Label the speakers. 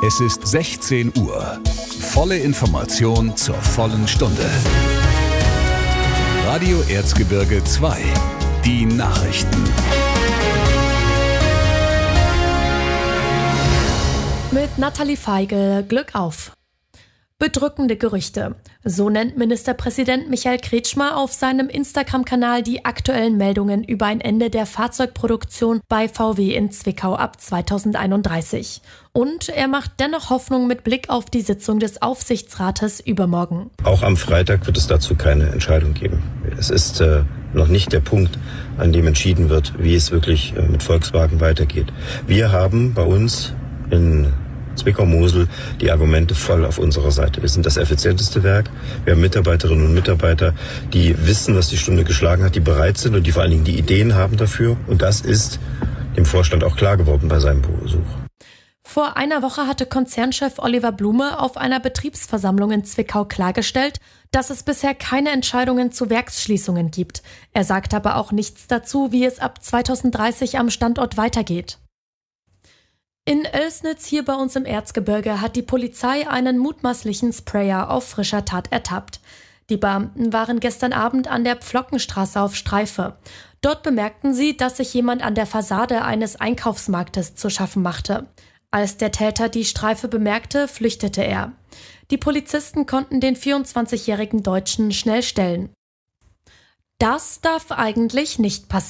Speaker 1: Es ist 16 Uhr. Volle Information zur vollen Stunde. Radio Erzgebirge 2. Die Nachrichten.
Speaker 2: Mit Nathalie Feigl, Glück auf. Bedrückende Gerüchte. So nennt Ministerpräsident Michael Kretschmer auf seinem Instagram-Kanal die aktuellen Meldungen über ein Ende der Fahrzeugproduktion bei VW in Zwickau ab 2031. Und er macht dennoch Hoffnung mit Blick auf die Sitzung des Aufsichtsrates übermorgen.
Speaker 3: Auch am Freitag wird es dazu keine Entscheidung geben. Es ist noch nicht der Punkt, an dem entschieden wird, wie es wirklich mit Volkswagen weitergeht. Wir haben bei uns in Zwickau-Mosel die Argumente voll auf unserer Seite. Wir sind das effizienteste Werk. Wir haben Mitarbeiterinnen und Mitarbeiter, die wissen, was die Stunde geschlagen hat, die bereit sind und die vor allen Dingen die Ideen haben dafür. Und das ist dem Vorstand auch klar geworden bei seinem Besuch.
Speaker 2: Vor einer Woche hatte Konzernchef Oliver Blume auf einer Betriebsversammlung in Zwickau klargestellt, dass es bisher keine Entscheidungen zu Werksschließungen gibt. Er sagt aber auch nichts dazu, wie es ab 2030 am Standort weitergeht. In Oelsnitz, hier bei uns im Erzgebirge, hat die Polizei einen mutmaßlichen Sprayer auf frischer Tat ertappt. Die Beamten waren gestern Abend an der Pflockenstraße auf Streife. Dort bemerkten sie, dass sich jemand an der Fassade eines Einkaufsmarktes zu schaffen machte. Als der Täter die Streife bemerkte, flüchtete er. Die Polizisten konnten den 24-jährigen Deutschen schnell stellen. Das darf eigentlich nicht passieren.